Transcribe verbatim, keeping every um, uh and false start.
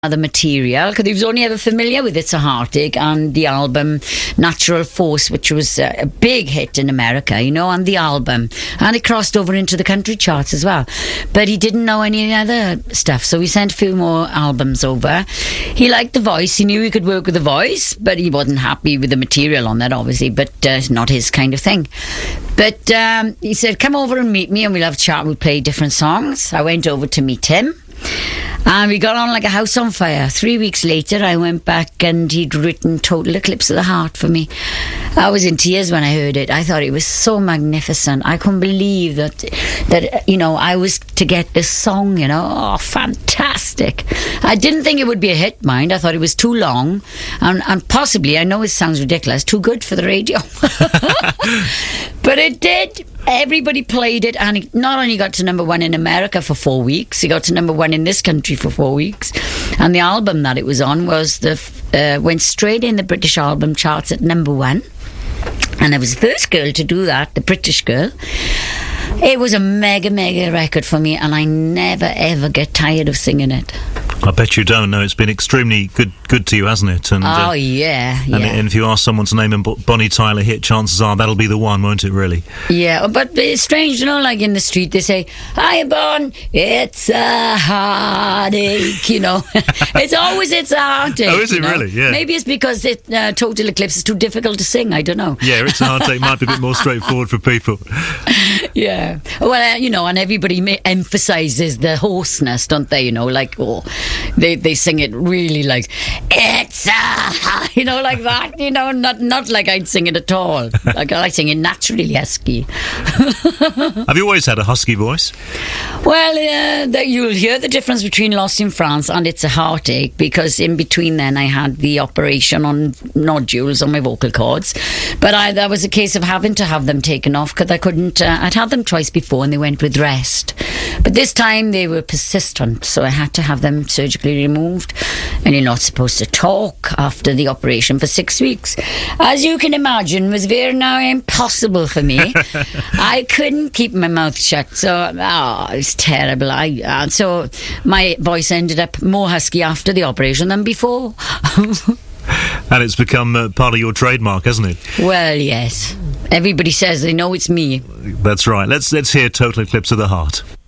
the material, because he was only ever familiar with It's a Heartache and the album Natural Force, which was uh, a big hit in America, you know, on the album, and it crossed over into the country charts as well. But he didn't know any other stuff, so we sent a few more albums over. He liked the voice, he knew he could work with the voice, but he wasn't happy with the material on that, obviously, but uh, it's not his kind of thing. But um, he said, come over and meet me and we'll have a chat, we'll play different songs. I went over to meet him and we got on like a house on fire. Three weeks later I went back and he'd written Total Eclipse of the Heart for me. I was in tears when I heard it. I thought it was so magnificent. I couldn't believe that that you know I was to get this song, you know. Oh, fantastic. I didn't think it would be a hit, mind. I thought it was too long and, and possibly, I know it sounds ridiculous, too good for the radio. But it did. Everybody played it, and it not only got to number one in America for four weeks, it got to number one in this country for four weeks. And the album that it was on was the uh, went straight in the British album charts at number one. And I was the first girl to do that, the British girl. It was a mega, mega record for me, and I never, ever get tired of singing it. I bet you don't know. It's been extremely good good to you, hasn't it? And, oh, uh, yeah, yeah. And, and if you ask someone to name a Bonnie Tyler hit, chances are that'll be the one, won't it, really? Yeah, but it's strange, you know, like in the street, they say, hi, Bon, it's a heartache, you know. It's always it's a heartache. Oh, is it you know? really? Yeah. Maybe it's because it, uh, Total Eclipse is too difficult to sing, I don't know. Yeah, It's a Heartache might be a bit more straightforward for people. Yeah. Well, uh, you know, and everybody ma- emphasises the hoarseness, don't they, you know, like, oh, they, they sing it really like, it's a, you know, like that, you know, not not like I'd sing it at all. Like I sing it naturally husky. Have you always had a husky voice? Well, uh, the, you'll hear the difference between Lost in France and It's a Heartache, because in between then I had the operation on nodules on my vocal cords. But I, that was a case of having to have them taken off because I couldn't, uh, I'd had them twice before and they went with rest. But this time they were persistent, so I had to have them surgically removed. And you're not supposed to talk after the operation for six weeks. As you can imagine, it was very now impossible for me. I couldn't keep my mouth shut, so oh, it was terrible. I uh, so my voice ended up more husky after the operation than before. And it's become uh, part of your trademark, hasn't it? Well, yes. Everybody says they know it's me. That's right. Let's let's hear Total Eclipse of the Heart.